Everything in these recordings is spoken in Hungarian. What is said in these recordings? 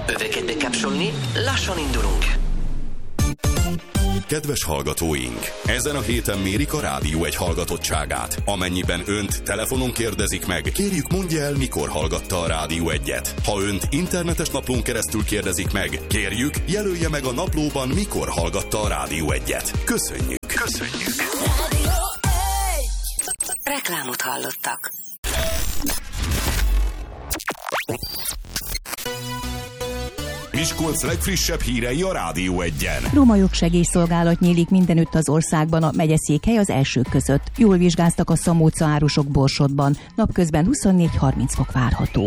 Öveket bekapcsolni, lassan indulunk. Kedves hallgatóink! Ezen a héten mérik a Rádió Egy hallgatottságát. Amennyiben önt telefonon kérdezik meg, kérjük mondja el, mikor hallgatta a Rádió Egyet. Ha önt internetes naplón keresztül kérdezik meg, kérjük, jelölje meg a naplóban, mikor hallgatta a Rádió Egyet. Köszönjük! Köszönjük! Reklámot hallottak. Miskolc legfrissebb hírei a Rádió Egyen. Roma jogsegélyszolgálat nyílik mindenütt az országban, a megyeszékhely az elsők között. Jól vizsgáztak a szamóca árusok Borsodban. Napközben 24-30 fok várható.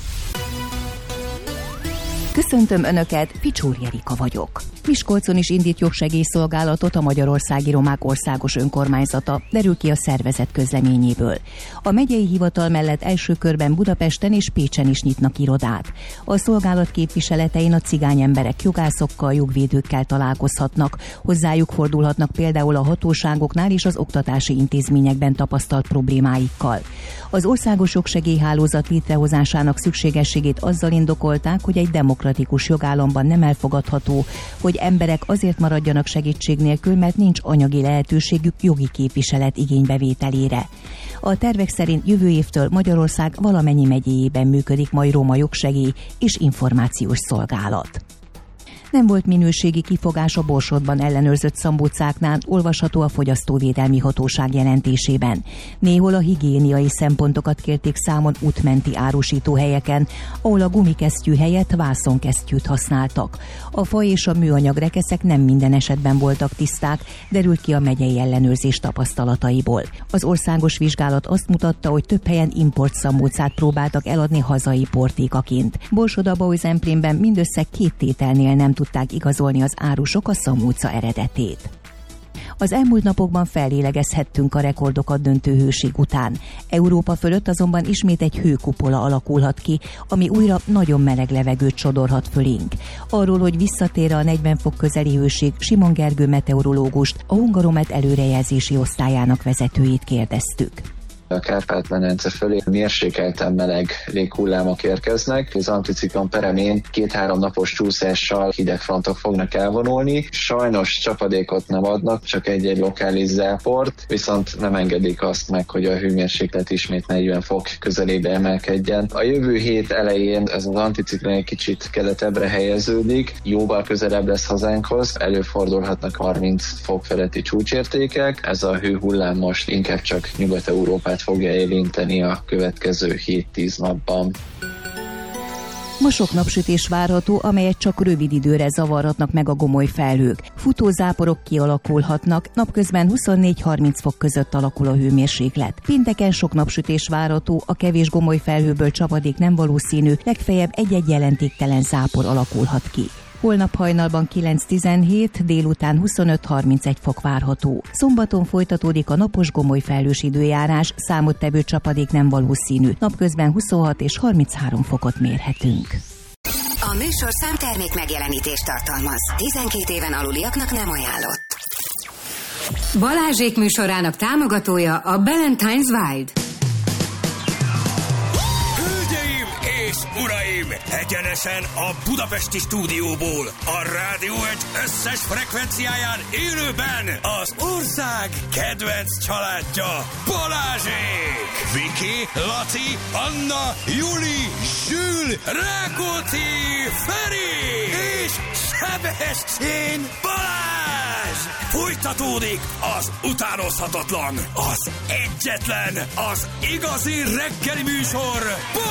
Köszöntöm Önöket, Picsúr Jerika vagyok. Miskolcon is indít jogsegélyszolgálatot a Magyarországi Romák Országos Önkormányzata, derül ki a szervezet közleményéből. A megyei hivatal mellett első körben Budapesten és Pécsen is nyitnak irodát. A szolgálat képviseletein a cigány emberek jogászokkal, jogvédőkkel találkozhatnak, hozzájuk fordulhatnak például a hatóságoknál és az oktatási intézményekben tapasztalt problémáikkal. Az országos jogsegélyhálózat létrehozásának szükségességét azzal indokolták, hogy egy demokratikus jogállamban nem elfogadható, hogy emberek azért maradjanak segítség nélkül, mert nincs anyagi lehetőségük jogi képviselet igénybevételére. A tervek szerint jövő évtől Magyarország valamennyi megyéjében működik majd roma jogsegély és információs szolgálat. Nem volt minőségi kifogás a Borsodban ellenőrzött szambócáknál, olvasható a Fogyasztóvédelmi Hatóság jelentésében. Néhol a higiéniai szempontokat kérték számon útmenti árusítóhelyeken, ahol a gumikesztyű helyett vászonkesztyűt használtak. A fa és a műanyag rekeszek nem minden esetben voltak tiszták, derült ki a megyei ellenőrzés tapasztalataiból. Az országos vizsgálat azt mutatta, hogy több helyen import szambócát próbáltak eladni hazai portékaként. Borsod-Abaúj-Zemplénben mindössze 2 tételnél nem tudták igazolni az árusok a szamóca eredetét. Az elmúlt napokban fellélegezhettünk a rekordokat döntő hőség után. Európa fölött azonban ismét egy hőkupola alakulhat ki, ami újra nagyon meleg levegőt sodorhat fölénk. Arról, hogy visszatér a 40 fok közeli hőség, Simon Gergő meteorológust, a Hungaromet előrejelzési osztályának vezetőjét kérdeztük. A Kárpát-medence fölé mérsékelten meleg léghullámok érkeznek. Az anticiklon peremén 2-3 napos csúszással hidegfrontok fognak elvonulni. Sajnos csapadékot nem adnak, csak egy-egy lokális záport, viszont nem engedik azt meg, hogy a hőmérséklet ismét 40 fok közelébe emelkedjen. A jövő hét elején ez az anticiklon egy kicsit keletebbre helyeződik, jóval közelebb lesz hazánkhoz, előfordulhatnak 30 fok feletti csúcsértékek. Ez a hőhullám most inkább csak Nyugat-Európát fogja érinteni a következő 7-10 napban. Ma sok napsütés várható, amelyet csak rövid időre zavarhatnak meg a gomoly felhők. Futózáporok kialakulhatnak, napközben 24-30 fok között alakul a hőmérséklet. Pénteken sok napsütés várható, a kevés gomoly felhőből csapadék nem valószínű, legfeljebb egy-egy jelentéktelen zápor alakulhat ki. Holnap hajnalban 9-17, délután 25-31 fok várható. Szombaton folytatódik a napos gomoly felhős időjárás, számottevő csapadék nem valószínű. Napközben 26 és 33 fokot mérhetünk. A műsorszám termék megjelenítést tartalmaz. 12 éven aluliaknak nem ajánlott. Balázsék műsorának támogatója a Ballantines Wild. Uraim, egyenesen a budapesti stúdióból, a Rádió Egy összes frekvenciáján élőben az ország kedvenc családja, Balázsék! Viki, Laci, Anna, Juli, Zsül, Rákóczi, Feri és Sebestyén Balázs! Folytatódik az utánozhatatlan, az egyetlen, az igazi reggeli műsor,